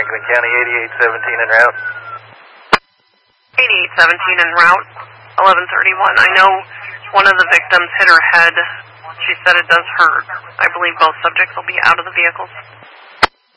Sangamon County, 8817 en route. 8817 en route, 1131. I know one of the victims hit her head. She said it does hurt. I believe both subjects will be out of the vehicles.